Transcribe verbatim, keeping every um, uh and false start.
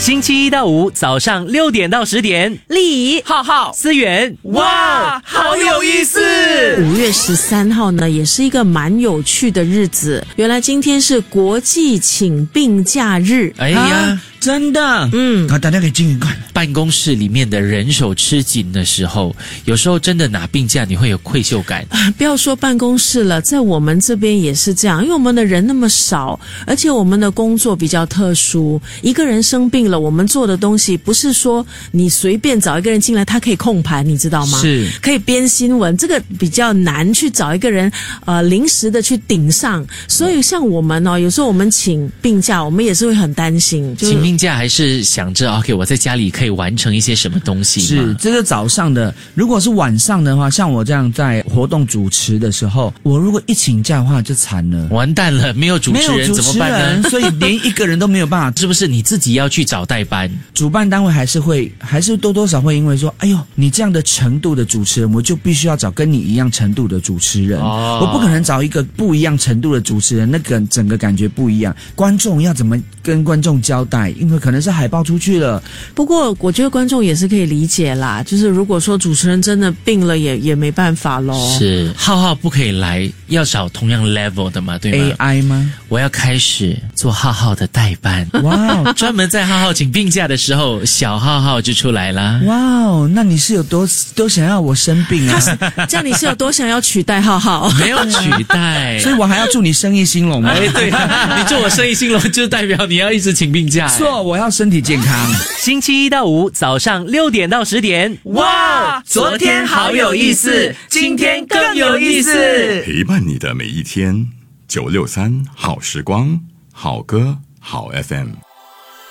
星期一到五早上六点到十点， 丽浩浩、思源，哇，好有意思！ 五月十三号呢，也是一个蛮有趣的日子。原来今天是国际请病假日。 哎呀， 啊、真的， 嗯， 好，大家可以进去看。 办公室里面的人手吃紧的时候，有时候真的拿病假，你会有愧疚感。 不要说办公室了，在我们这边也是这样，因为我们的人那么少，而且我们的工作比较特殊，一个人生病了，我们做的东西不是说你随便找一个人进来，他可以控盘，你知道吗？ 是， 可以编新闻，这个比较难去找一个人，呃，临时的去顶上。所以像我们哦，有时候我们请病假，我们也是会很担心。就是、 请病假还是想着 ，OK， 我在家里可以完成一些什么东西吗？ 是，这是早上的。如果是晚上的话，像我这样在活动主持的时候，我如果一请假的话就惨了， 完蛋了，没有主持人怎么办呢？ 所以连一个人都没有办法。 是不是你自己要去找代班？ 主办单位还是会，还是多多少会因为说，哎呦，你这样的程度的主持人，我就必须要找跟你一样程度的主持人。哦，我不可能找一个不一样程度的主持人，那个整个感觉不一样。观众要怎么跟观众交代？因为可能是海报出去了。 不过我觉得观众也是可以理解啦，就是如果说主持人真的病了也，也也没办法咯。 是，浩浩不可以来，要找同样 level 的嘛，对吗 ？A I 吗？ 我要开始做浩浩的代班。 哇哦， 专门在浩浩请病假的时候，小浩浩就出来啦。 哇哦，那你是有多多想要我生病啊？ 这样你是有多想要取代浩浩？ 没有取代， 所以我还要祝你生意兴隆吗？ 哎，对啊，你祝我生意兴隆，就代表你要一直请病假。 错，我要身体健康。 星期一到五早上六点到十点，哇，昨天好有意思，今天更有意思， 陪伴你的每一天。九六三好时光，好歌好 F M。